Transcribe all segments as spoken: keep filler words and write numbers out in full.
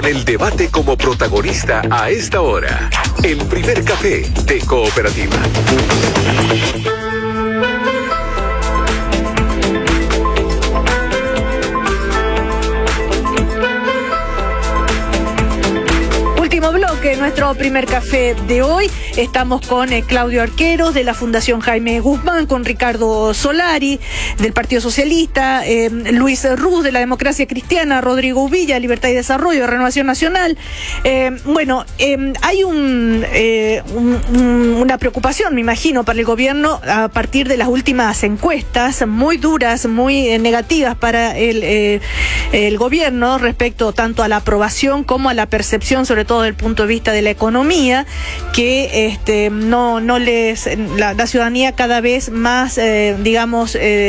el debate como protagonista a esta hora. El primer café de Cooperativa. Último bloque, nuestro primer café de hoy. Estamos con eh, Claudio Arqueros de la Fundación Jaime Guzmán, con Ricardo Solari del Partido Socialista, eh, Luis Ruz de la Democracia Cristiana, Rodrigo Uvilla, Libertad y Desarrollo, de Renovación Nacional. Eh, bueno, eh, hay un, eh, un, un, una preocupación, me imagino, para el gobierno a partir de las últimas encuestas, muy duras, muy eh, negativas para el, eh, el gobierno respecto tanto a la aprobación como a la percepción, sobre todo desde el punto de vista de la economía, que este no no les la, la ciudadanía cada vez más eh, digamos eh,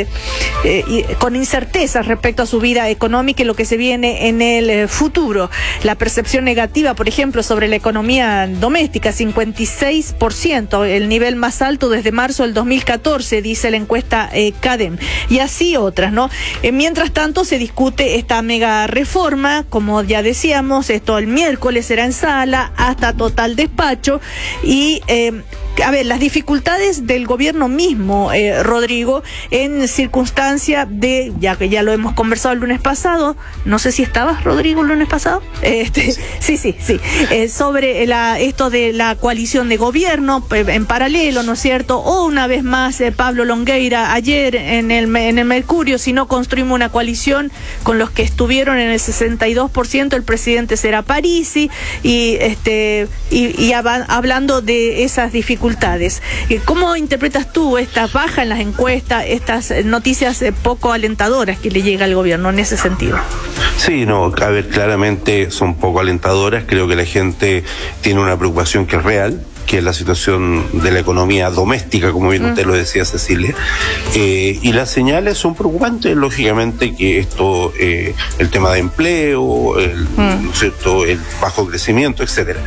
eh, con incertezas respecto a su vida económica y lo que se viene en el eh, futuro. La percepción negativa, por ejemplo, sobre la economía doméstica, cincuenta y seis por ciento, el nivel más alto desde marzo del dos mil catorce, dice la encuesta eh, CADEM, y así otras, ¿no? Eh, mientras tanto se discute esta mega reforma, como ya decíamos, esto el miércoles será en sala hasta total despacho. Y eh, a ver, las dificultades del gobierno mismo, eh, Rodrigo, en circunstancia de, ya que ya lo hemos conversado el lunes pasado, no sé si estabas, Rodrigo, el lunes pasado, este, sí, sí, sí, sí, eh, sobre la, esto de la coalición de gobierno eh, en paralelo, ¿no es cierto? O una vez más, eh, Pablo Longueira ayer en el, en el Mercurio, si no construimos una coalición con los que estuvieron en el sesenta y dos por ciento, el presidente será Parisi, y este y, y ab- hablando de esas dificultades. ¿Cómo interpretas tú esta baja en las encuestas, estas noticias poco alentadoras que le llega al gobierno en ese sentido? Sí, no, a ver, claramente son poco alentadoras. Creo que la gente tiene una preocupación que es real, que es la situación de la economía doméstica, como bien mm. usted lo decía, Cecilia, eh, y las señales son preocupantes, lógicamente, que esto, eh, el tema de empleo, el, mm. ¿no es cierto?, el bajo crecimiento, etcétera.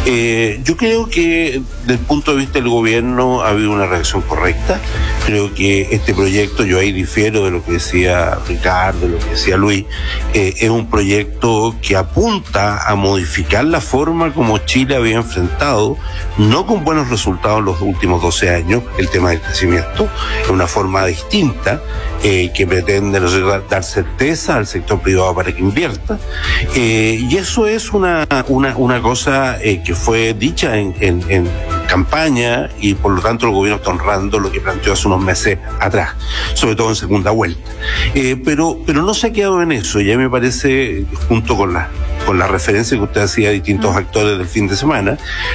Eh, yo creo que, desde el punto de vista del gobierno, ha habido una reacción correcta. Creo que este proyecto, yo ahí difiero de lo que decía Ricardo, de lo que decía Luis, eh, es un proyecto que apunta a modificar la forma como Chile había enfrentado, no con buenos resultados en los últimos doce años, el tema del crecimiento, es una forma distinta eh, que pretende, no sé, dar certeza al sector privado para que invierta, eh, y eso es una una, una cosa eh, que fue dicha en, en, en campaña, y por lo tanto el gobierno está honrando lo que planteó hace unos meses atrás, sobre todo en segunda vuelta. Eh, pero, pero no se ha quedado en eso, ya me parece, junto con la con la referencia que usted hacía a distintos mm. actores del fin de semana,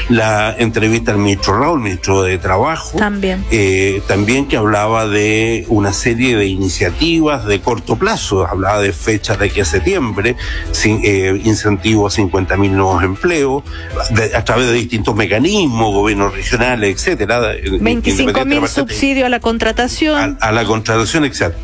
la entrevista al ministro Raúl, ministro de Trabajo, también, eh, también que hablaba de una serie de iniciativas de corto plazo, hablaba de fechas de aquí a septiembre, sin, eh, incentivos a cincuenta mil nuevos empleos, de, a través de distintos mecanismos, gobiernos regionales, etcétera. veinticinco mil subsidios a la contratación. A, a la contratación, exacto.